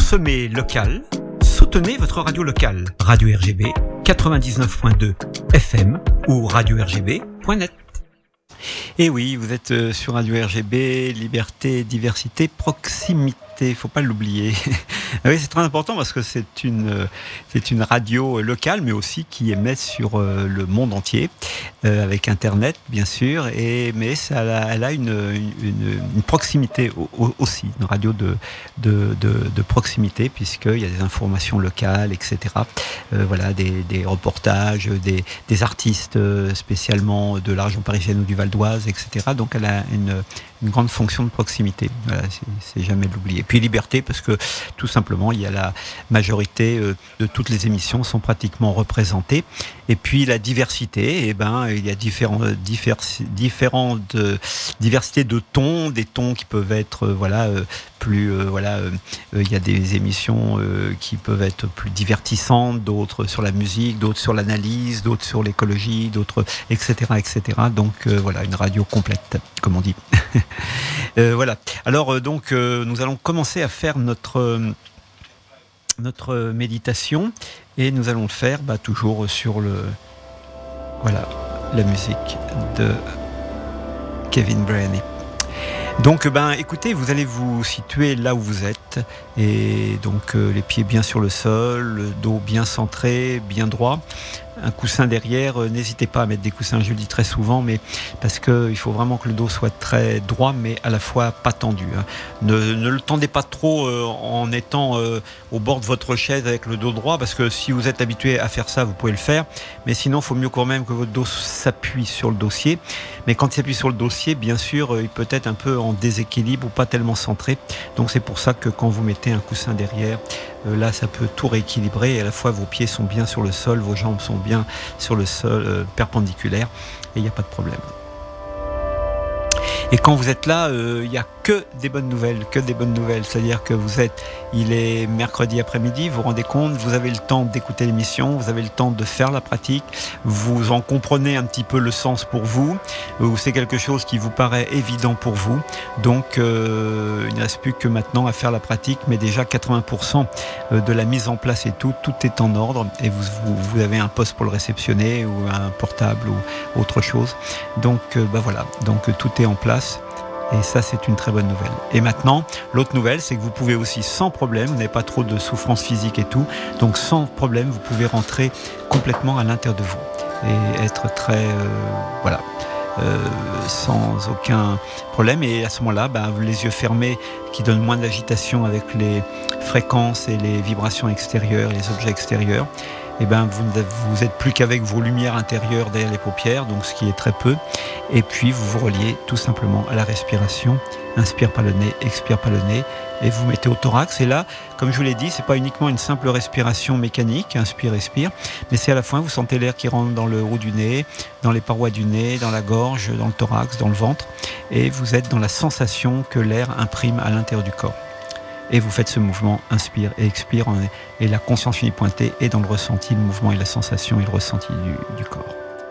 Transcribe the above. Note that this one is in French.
Consommez local, soutenez votre radio locale. Radio RGB 99.2 FM ou radio-rgb.net. Et oui, vous êtes sur Radio RGB, liberté, diversité, proximité, faut pas l'oublier. Oui, c'est très important parce que c'est une radio locale, mais aussi qui émet sur le monde entier, avec Internet, bien sûr, mais elle a une proximité aussi, une radio de proximité, puisqu'il y a des informations locales, etc. Voilà, des reportages, des artistes spécialement de la région parisienne ou du Val d'Oise, etc. Donc elle a une grande fonction de proximité. Voilà, c'est jamais de l'oublier. Puis liberté, parce que tout simplement, il y a la majorité de toutes les émissions sont pratiquement représentées. Et puis la diversité, il y a différentes diversités de tons, des tons qui peuvent être il y a des émissions qui peuvent être plus divertissantes, d'autres sur la musique, d'autres sur l'analyse, d'autres sur l'écologie, d'autres etc. Donc voilà, une radio complète, comme on dit. Voilà. Alors nous allons commencer à faire notre méditation, et nous allons le faire toujours sur la musique de Kevin Bryan. Donc écoutez, vous allez vous situer là où vous êtes, et donc les pieds bien sur le sol, le dos bien centré, bien droit. Un coussin derrière, n'hésitez pas à mettre des coussins, je le dis très souvent, mais parce qu'il faut vraiment que le dos soit très droit, mais à la fois pas tendu. Ne le tendez pas trop en étant au bord de votre chaise avec le dos droit, parce que si vous êtes habitué à faire ça, vous pouvez le faire, mais sinon il faut mieux quand même que votre dos s'appuie sur le dossier. Mais quand il s'appuie sur le dossier, bien sûr, il peut être un peu en déséquilibre ou pas tellement centré. Donc c'est pour ça que quand vous mettez un coussin derrière, là ça peut tout rééquilibrer, et à la fois vos pieds sont bien sur le sol, vos jambes sont bien sur le sol perpendiculaire, et il n'y a pas de problème. Et quand vous êtes là, il n'y a que des bonnes nouvelles, c'est-à-dire que il est mercredi après-midi, vous vous rendez compte, vous avez le temps d'écouter l'émission, vous avez le temps de faire la pratique, vous en comprenez un petit peu le sens pour vous, ou c'est quelque chose qui vous paraît évident pour vous, donc il ne reste plus que maintenant à faire la pratique, mais déjà 80% de la mise en place et tout est en ordre, et vous avez un poste pour le réceptionner, ou un portable, ou autre chose, donc voilà, donc tout est en place. Et ça, c'est une très bonne nouvelle. Et maintenant, l'autre nouvelle, c'est que vous pouvez aussi sans problème, vous n'avez pas trop de souffrance physique et tout, donc sans problème, vous pouvez rentrer complètement à l'intérieur de vous et être très, sans aucun problème. Et à ce moment-là, les yeux fermés, qui donnent moins d'agitation avec les fréquences et les vibrations extérieures, les objets extérieurs, vous n'êtes plus qu'avec vos lumières intérieures derrière les paupières, donc ce qui est très peu, et puis vous vous reliez tout simplement à la respiration. Inspire par le nez, expire par le nez, et vous mettez au thorax. Et là, comme je vous l'ai dit, c'est pas uniquement une simple respiration mécanique, inspire, expire, mais c'est à la fin, vous sentez l'air qui rentre dans le haut du nez, dans les parois du nez, dans la gorge, dans le thorax, dans le ventre, et vous êtes dans la sensation que l'air imprime à l'intérieur du corps. Et vous faites ce mouvement, inspire et expire, et la conscience unipointée est dans le ressenti, le mouvement et la sensation et le ressenti du corps.